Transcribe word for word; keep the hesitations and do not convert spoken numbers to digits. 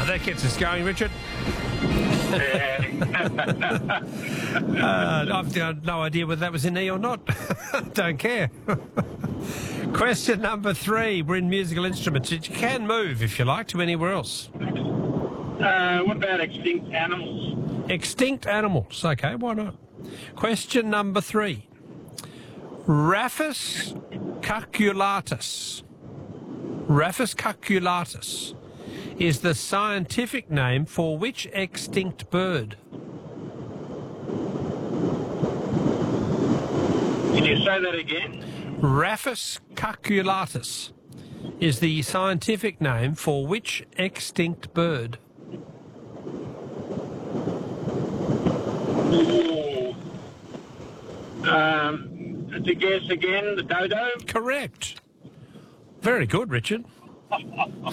that gets us going, Richard. Yeah. uh, I've got no idea whether that was in E or not. Don't care. Question number three. We're in musical instruments. You can move, if you like, to anywhere else. Uh, what about extinct animals? Extinct animals. Okay, why not? Question number three. Raphis cuculatus. Raphis cuculatus is the scientific name for which extinct bird? Can you say that again? Raphis cuculatus is the scientific name for which extinct bird? Ooh. Um, to guess again, the dodo? Correct. Very good, Richard.